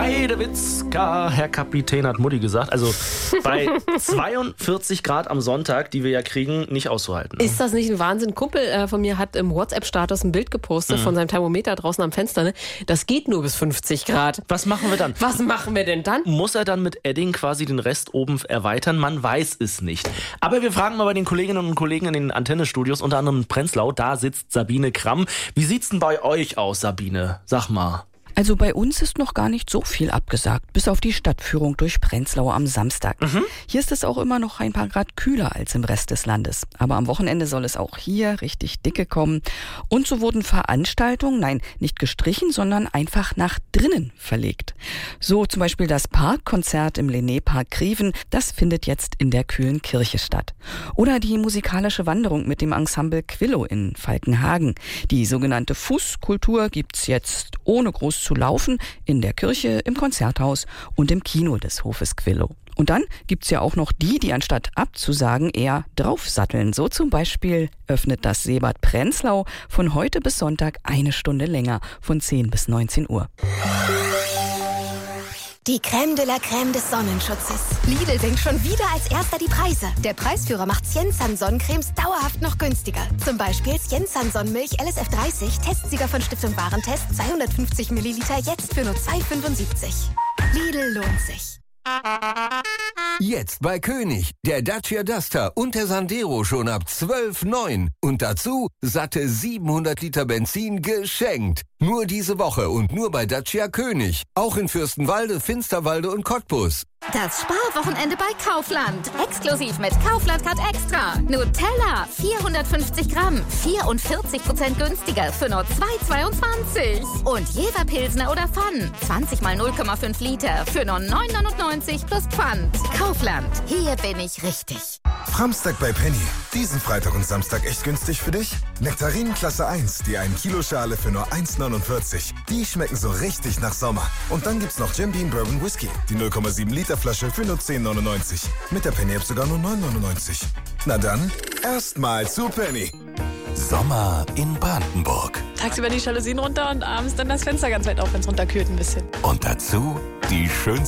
Heidewitzka, Herr Kapitän, hat Mutti gesagt. Also bei 42 Grad am Sonntag, die wir ja kriegen, nicht auszuhalten. Ist das nicht ein Wahnsinn? Kumpel von mir hat im WhatsApp-Status ein Bild gepostet von seinem Thermometer draußen am Fenster. Ne? Das geht nur bis 50 Grad. Was machen wir dann? Was machen wir denn dann? Muss er dann mit Edding quasi den Rest oben erweitern? Man weiß es nicht. Aber wir fragen mal bei den Kolleginnen und Kollegen in den Antennestudios, unter anderem in Prenzlau. Da sitzt Sabine Kramm. Wie sieht's denn bei euch aus, Sabine? Sag mal. Also bei uns ist noch gar nicht so viel abgesagt, bis auf die Stadtführung durch Prenzlau am Samstag. Hier ist es auch immer noch ein paar Grad kühler als im Rest des Landes. Aber am Wochenende soll es auch hier richtig dicke kommen. Und so wurden Veranstaltungen, nein, nicht gestrichen, sondern einfach nach drinnen verlegt. So zum Beispiel das Parkkonzert im Lenné-Park Greven, das findet jetzt in der kühlen Kirche statt. Oder die musikalische Wanderung mit dem Ensemble Quillo in Falkenhagen. Die sogenannte Fußkultur gibt's jetzt ohne groß zu laufen in der Kirche, im Konzerthaus und im Kino des Hofes Quillo. Und dann gibt's ja auch noch die anstatt abzusagen, eher draufsatteln. So zum Beispiel öffnet das Seebad Prenzlau von heute bis Sonntag 1 Stunde länger, von 10 bis 19 Uhr. Die Crème de la Crème des Sonnenschutzes. Lidl senkt schon wieder als erster die Preise. Der Preisführer macht Ciensan Sonnencremes dauerhaft noch günstiger. Zum Beispiel Ciensan Sonnenmilch LSF 30, Testsieger von Stiftung Warentest, 250 Milliliter, jetzt für nur 2,75. Lidl lohnt sich. Jetzt bei König, der Dacia Duster und der Sandero schon ab 12,9. Und dazu satte 700 Liter Benzin geschenkt. Nur diese Woche und nur bei Dacia König. Auch in Fürstenwalde, Finsterwalde und Cottbus. Das Sparwochenende bei Kaufland. Exklusiv mit Kaufland Card Extra. Nutella, 450 Gramm, 44% günstiger für nur 2,22. Und Jever Pilsner oder Pfann, 20 mal 0,5 Liter für nur 9,99 plus Pfand. Kaufland, hier bin ich richtig. Framstag bei Penny. Diesen Freitag und Samstag echt günstig für dich? Nektarinen Klasse 1, die 1 Kilo Schale für nur 1,49. Die schmecken so richtig nach Sommer. Und dann gibt's noch Jim Beam Bourbon Whisky, die 0,7 Liter Flasche für nur 10,99. Mit der Penny-App sogar nur 9,99. Na dann, erstmal zu Penny. Sommer in Brandenburg. Tagsüber die Jalousien runter und abends dann das Fenster ganz weit auf, wenn es runterkühlt ein bisschen. Und dazu die schönste